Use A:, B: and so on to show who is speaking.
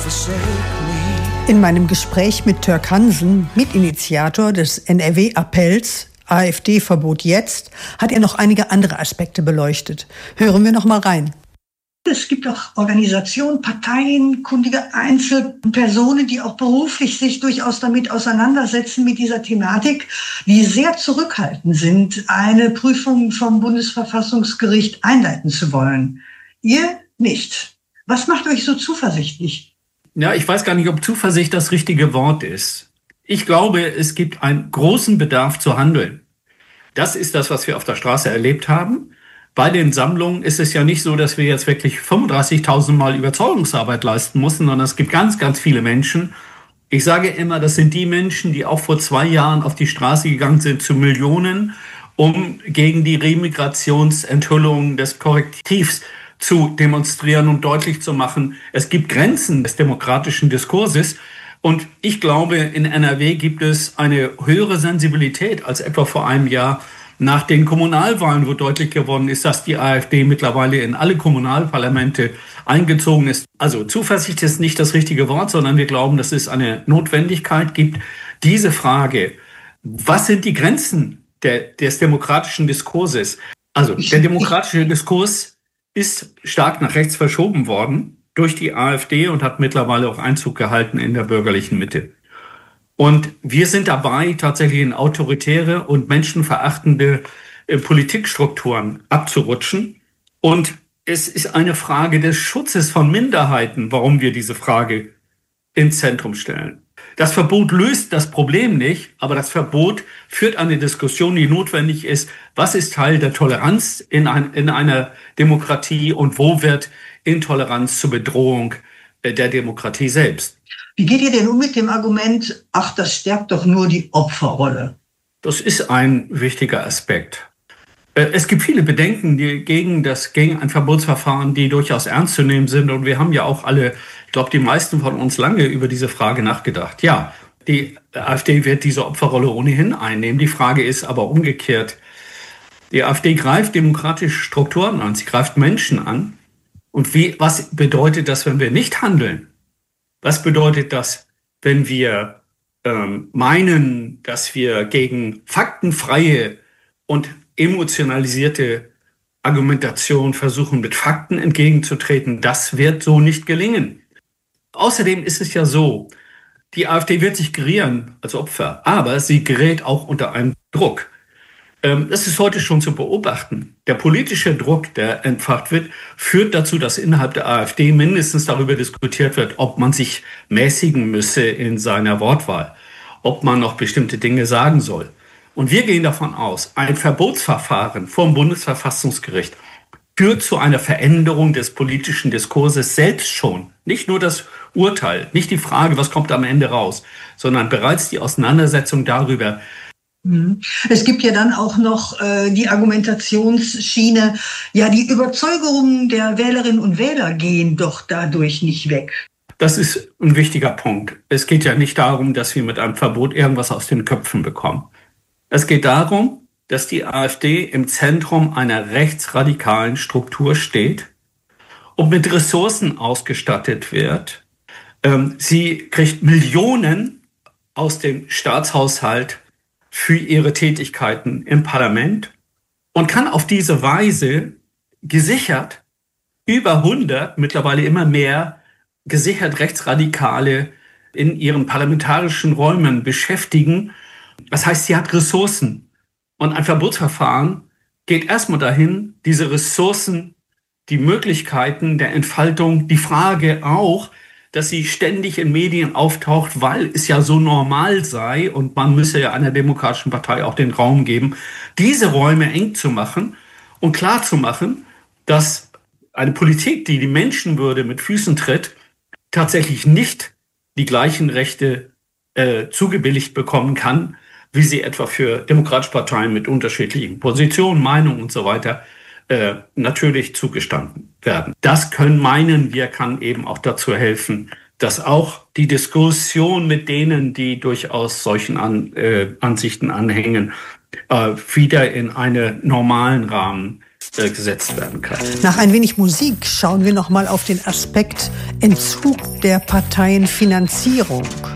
A: In meinem Gespräch mit Türk Hansen, Mitinitiator des NRW-Appells AfD-Verbot jetzt, hat er noch einige andere Aspekte beleuchtet. Hören wir noch mal rein.
B: Es gibt auch Organisationen, Parteien, kundige Einzelpersonen, die auch beruflich sich durchaus damit auseinandersetzen mit dieser Thematik, die sehr zurückhaltend sind, eine Prüfung vom Bundesverfassungsgericht einleiten zu wollen. Ihr nicht. Was macht euch so zuversichtlich?
C: Ja, ich weiß gar nicht, ob Zuversicht das richtige Wort ist. Ich glaube, es gibt einen großen Bedarf zu handeln. Das ist das, was wir auf der Straße erlebt haben. Bei den Sammlungen ist es ja nicht so, dass wir jetzt wirklich 35.000 Mal Überzeugungsarbeit leisten mussten, sondern es gibt ganz, ganz viele Menschen. Ich sage immer, das sind die Menschen, die auch vor 2 Jahren auf die Straße gegangen sind zu Millionen, um gegen die Remigrationsenthüllung des Korrektivs zu demonstrieren und deutlich zu machen, es gibt Grenzen des demokratischen Diskurses. Und ich glaube, in NRW gibt es eine höhere Sensibilität als etwa vor einem Jahr nach den Kommunalwahlen, wo deutlich geworden ist, dass die AfD mittlerweile in alle Kommunalparlamente eingezogen ist. Also Zuversicht ist nicht das richtige Wort, sondern wir glauben, dass es eine Notwendigkeit gibt, diese Frage, was sind die Grenzen des demokratischen Diskurses? Also der demokratische Diskurs ist stark nach rechts verschoben worden durch die AfD und hat mittlerweile auch Einzug gehalten in der bürgerlichen Mitte. Und wir sind dabei, tatsächlich in autoritäre und menschenverachtende Politikstrukturen abzurutschen. Und es ist eine Frage des Schutzes von Minderheiten, warum wir diese Frage ins Zentrum stellen. Das Verbot löst das Problem nicht, aber das Verbot führt eine Diskussion, die notwendig ist. Was ist Teil der Toleranz in einer Demokratie und wo wird Intoleranz zur Bedrohung der Demokratie selbst?
B: Wie geht ihr denn um mit dem Argument, ach, das stärkt doch nur die Opferrolle?
C: Das ist ein wichtiger Aspekt. Es gibt viele Bedenken gegen ein Verbotsverfahren, die durchaus ernst zu nehmen sind. Und wir haben ja auch alle, ich glaube, die meisten von uns lange über diese Frage nachgedacht. Ja, die AfD wird diese Opferrolle ohnehin einnehmen. Die Frage ist aber umgekehrt. Die AfD greift demokratische Strukturen an, sie greift Menschen an. Und was bedeutet das, wenn wir nicht handeln? Was bedeutet das, wenn wir meinen, dass wir gegen faktenfreie und emotionalisierte Argumentation versuchen, mit Fakten entgegenzutreten? Das wird so nicht gelingen. Außerdem ist es ja so, die AfD wird sich gerieren als Opfer, aber sie gerät auch unter einen Druck. Das ist heute schon zu beobachten. Der politische Druck, der entfacht wird, führt dazu, dass innerhalb der AfD mindestens darüber diskutiert wird, ob man sich mäßigen müsse in seiner Wortwahl, ob man noch bestimmte Dinge sagen soll. Und wir gehen davon aus, ein Verbotsverfahren vom Bundesverfassungsgericht führt zu einer Veränderung des politischen Diskurses selbst schon. Nicht nur das Urteil, nicht die Frage, was kommt am Ende raus, sondern bereits die Auseinandersetzung darüber.
B: Es gibt ja dann auch noch die Argumentationsschiene, ja, die Überzeugungen der Wählerinnen und Wähler gehen doch dadurch nicht weg.
C: Das ist ein wichtiger Punkt. Es geht ja nicht darum, dass wir mit einem Verbot irgendwas aus den Köpfen bekommen. Es geht darum, dass die AfD im Zentrum einer rechtsradikalen Struktur steht und mit Ressourcen ausgestattet wird. Sie kriegt Millionen aus dem Staatshaushalt für ihre Tätigkeiten im Parlament und kann auf diese Weise gesichert über 100, mittlerweile immer mehr, gesichert Rechtsradikale in ihren parlamentarischen Räumen beschäftigen. Das heißt, sie hat Ressourcen. Und ein Verbotsverfahren geht erstmal dahin, diese Ressourcen, die Möglichkeiten der Entfaltung, die Frage auch, dass sie ständig in Medien auftaucht, weil es ja so normal sei und man müsse ja einer demokratischen Partei auch den Raum geben, diese Räume eng zu machen und klar zu machen, dass eine Politik, die die Menschenwürde mit Füßen tritt, tatsächlich nicht die gleichen Rechte zugebilligt bekommen kann, wie sie etwa für demokratische Parteien mit unterschiedlichen Positionen, Meinungen und so weiter natürlich zugestanden werden. Das meinen wir, kann eben auch dazu helfen, dass auch die Diskussion mit denen, die durchaus solchen Ansichten anhängen, wieder in einen normalen Rahmen gesetzt werden kann.
A: Nach ein wenig Musik schauen wir noch mal auf den Aspekt Entzug der Parteienfinanzierung.